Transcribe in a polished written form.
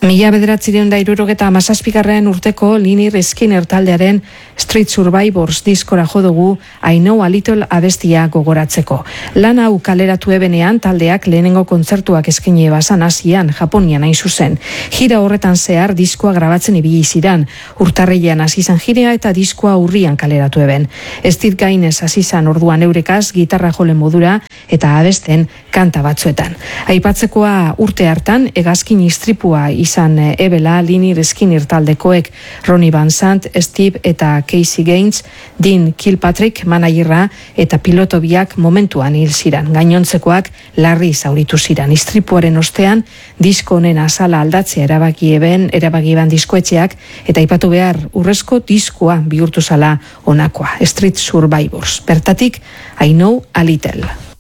1977 urteko Lynyrd Skynyrd taldearen Street Survivors diskora jo dugu I Know a Little abestia gogoratzeko. Lan hau kaleratu ebenean taldeak lehenengo kontzertuak eskaini bazan Asian, Japonian hain zuzen. Gira horretan zehar diskoa grabatzen ibili ziran. Urtarrilean hasi zen gira eta diskoa urrian kaleratu eben. Ez dit gainez hasi zen orduan eurekaz gitarra jole modura eta abesten kanta batzuetan. Aipatzekoa urte hartan hegazkin istripua izan ebela Lynyrd Skynyrd taldekoek Ronnie Van Sant, Steve eta Casey Gaines, Dean Kilpatrick managerra eta piloto biak momentuan hil ziran. Gainontzekoak larri zauritu ziran. Istripuaren ostean disko honen azala aldatzea erabaki ban diskoetxeak eta aipatu behar urrezko diskoa bihurtu zala honakoa. Street Survivors. Bertatik I Know a Little.